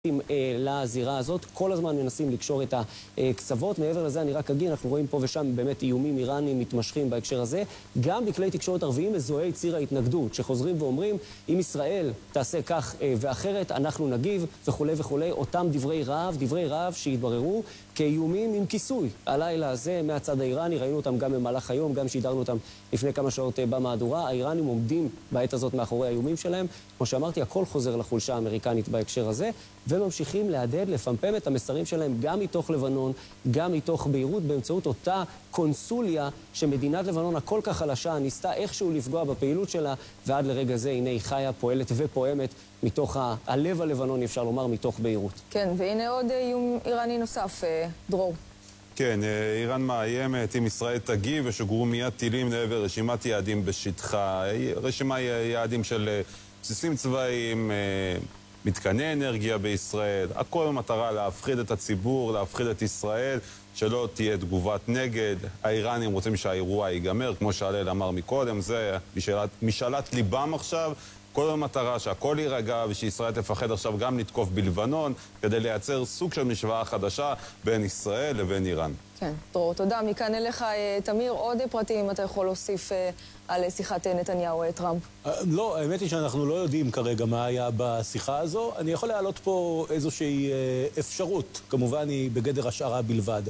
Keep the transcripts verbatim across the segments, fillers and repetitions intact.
לזירה הזאת, כל הזמן מנסים לקשור את הקצוות. מעבר לזה אני רק אגיד, אנחנו רואים פה ושם באמת איומים איראנים מתמשכים בהקשר הזה. גם בכלי תקשורת ערביים מזוהי ציר ההתנגדות, שחוזרים ואומרים, אם ישראל תעשה כך ואחרת, אנחנו נגיב וכו' וכו'. אותם דברי רעב, דברי רעב שהתבררו כאיומים עם כיסוי. הלילה הזה מהצד האיראני, ראינו אותם גם במהלך היום, גם שידרנו אותם לפני כמה שעות במהדורה. האיראנים עומדים בעת הזאת מאחורי האיומים שלהם. כמו שאמרתי, הכל חוזר לחולשה האמריקנית בהקשר הזה, וממשיכים להדהד, לפמפם את המסרים שלהם גם מתוך לבנון, גם מתוך ביירות, באמצעות אותה קונסוליה שמדינת לבנון הכל כך חלשה ניסתה איכשהו לפגוע בפעילות שלה, ועד לרגע זה הנה היא חיה, פועלת ופועמת מתוך ה... הלב הלבנוני, אפשר לומר, מתוך ביירות. כן, והנה עוד איום איראני נוסף, דרור. כן, איראן מאיימת, אם ישראל תגיב ושוגרו מיד טילים לעבר רשימת יעדים בשטחה, רשימה יעדים של בסיסים צבאיים, מתקני אנרגיה בישראל, הכל במטרה להפחיד את הציבור, להפחיד את ישראל, שלא תהיה תגובת נגד. האיראנים רוצים שהאירוע ייגמר, כמו שהלל אמר מקודם, זה משאלת, משאלת ליבם עכשיו, כל המטרה שהכל יירגע ושישראל תפחד עכשיו גם לתקוף בלבנון, כדי לייצר סוג של משוואה חדשה בין ישראל לבין איראן. כן, דרור, תודה. מכאן אליך, תמיר, עוד פרטים אם אתה יכול להוסיף על שיחת נתניהו-טראמפ. לא, האמת היא שאנחנו לא יודעים כרגע מה היה בשיחה הזו. אני יכול להעלות פה איזושהי אפשרות, כמובן היא בגדר השערה בלבד.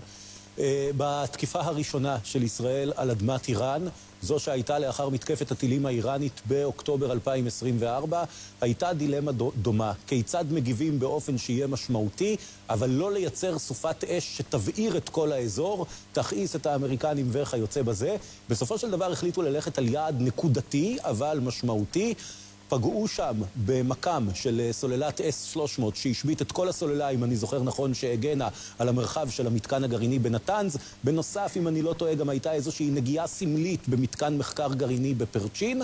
בתקיפה הראשונה של ישראל על אדמת איראן, זו שהייתה לאחר מתקפת הטילים האיראנית באוקטובר אלפיים עשרים וארבע, הייתה דילמה דומה. כיצד מגיבים באופן שיהיה משמעותי, אבל לא לייצר סופת אש שתבעיר את כל האזור, תכעיס את האמריקנים וכיוצא בזה. בסופו של דבר החליטו ללכת על יעד נקודתי, אבל משמעותי. פגעו שם במקם של סוללת אס שלוש מאות שהשבית את כל הסוללה, אם אני זוכר נכון, שהגנה על המרחב של המתקן הגרעיני בנתנז. בנוסף, אם אני לא טועה, גם הייתה איזושהי נגיעה סמלית במתקן מחקר גרעיני בפרצ'ין.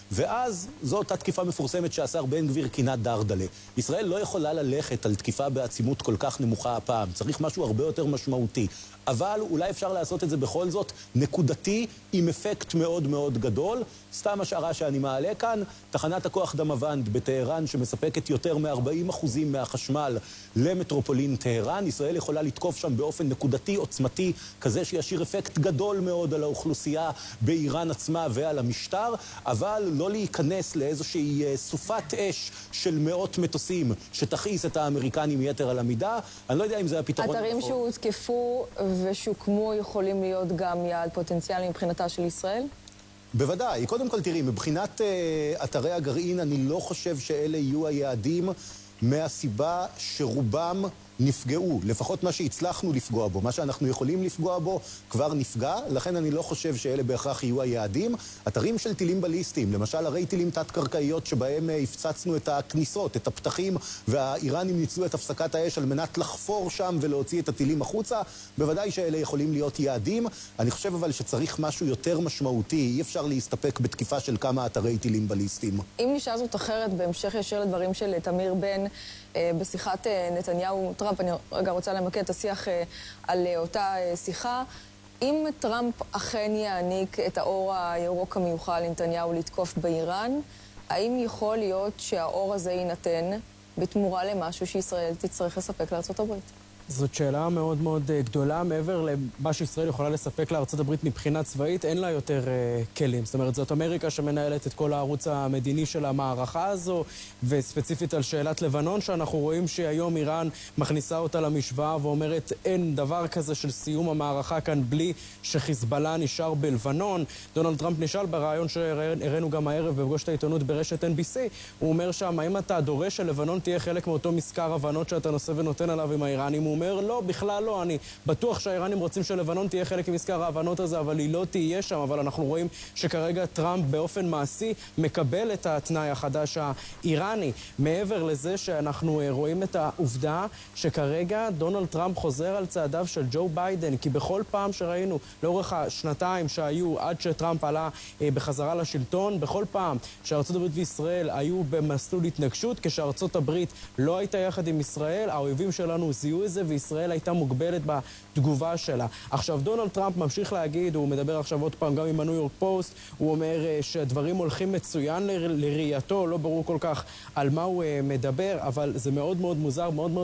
ואז זו אותה תקיפה מפורסמת שהשר בן גביר כינה דרדלה. ישראל לא יכולה ללכת על תקיפה בעצימות כל כך נמוכה הפעם. צריך משהו הרבה יותר משמעותי. אבל אולי אפשר לעשות את זה בכל זאת נקודתי עם אפקט מאוד מאוד גדול. סתם השערה שאני מעלה כאן, תחנת הכוח דמאוונד בטהרן שמספקת יותר מ-ארבעים אחוז מהחשמל למטרופולין טהרן. ישראל יכולה לתקוף שם באופן נקודתי עוצמתי, כזה שישיר אפקט גדול מאוד על האוכלוסייה באיראן עצמה ועל המשטר, אבל לא להיכנס לאיזושהי סופת אש של מאות מטוסים שתכעיס את האמריקנים יתר על המידה. אני לא יודע אם זה הפתרון. אתרים שהותקפו ושוקמו יכולים להיות גם יעד פוטנציאלי מבחינתה של ישראל? בוודאי. קודם כל תראי, מבחינת uh, אתרי הגרעין אני לא חושב שאלה יהיו היעדים, מהסיבה שרובם נפגעו, לפחות מה שהצלחנו לפגוע בו. מה שאנחנו יכולים לפגוע בו כבר נפגע, לכן אני לא חושב שאלה בהכרח יהיו היעדים. אתרים של טילים בליסטיים, למשל הרי טילים תת-קרקעיות שבהם הפצצנו את הכניסות, את הפתחים, והאיראנים ניצלו את הפסקת האש על מנת לחפור שם ולהוציא את הטילים החוצה, בוודאי שאלה יכולים להיות יעדים. אני חושב אבל שצריך משהו יותר משמעותי, אי אפשר להסתפק בתקיפה של כמה אתרי טילים בליסטיים. אם נשאר זאת אחרת, בהמשך ישיר לדברים של תמיר בן, בשיחת נתניהו-טראמפ, אני רגע רוצה למקד את השיח על אותה שיחה. אם טראמפ אכן יעניק את האור הירוק המיוחל לנתניהו לתקוף באיראן, האם יכול להיות שהאור הזה יינתן בתמורה למשהו שישראל תצטרך לספק לארצות הברית? זאת שאלה מאוד מאוד גדולה. מעבר למה שישראל יכולה לספק לארצות הברית מבחינה צבאית, אין לה יותר uh, כלים. זאת אומרת, זאת אמריקה שמנהלת את כל הערוץ המדיני של המערכה הזו, וספציפית על שאלת לבנון, שאנחנו רואים שהיום איראן מכניסה אותה למשוואה ואומרת, אין דבר כזה של סיום המערכה כאן בלי שחיזבאללה נשאר בלבנון. דונלד טראמפ נשאל ברעיון שהראינו גם הערב בפגוש העיתונות ברשת אן בי סי. הוא אומר שם, האם אתה דורש שלבנון תהיה חלק מאותו מזכר הבנות שאתה נושא ונותן עליו עם האיראנים? הוא אומר, לא, בכלל לא. אני בטוח שהאיראנים רוצים שלבנון תהיה חלק ממזכר ההבנות הזה, אבל היא לא תהיה שם. אבל אנחנו רואים שכרגע טראמפ באופן מעשי מקבל את התנאי החדש האיראני. מעבר לזה שאנחנו רואים את העובדה שכרגע דונלד טראמפ חוזר על צעדיו של ג'ו ביידן, כי בכל פעם שראינו לאורך השנתיים שהיו עד שטראמפ עלה בחזרה לשלטון, בכל פעם שארצות הברית וישראל היו במסלול התנגשות, כשארצות הברית לא הייתה יחד עם ישראל, האויבים שלנו זיהו את זה וישראל הייתה מוגבלת בתגובה שלה. עכשיו, דונלד טראמפ ממשיך להגיד, הוא מדבר עכשיו עוד פעם גם עם הניו יורק פוסט, הוא אומר שהדברים הולכים מצוין לראייתו, לא ברור כל כך על מה הוא מדבר, אבל זה מאוד מאוד מוזר, מאוד מאוד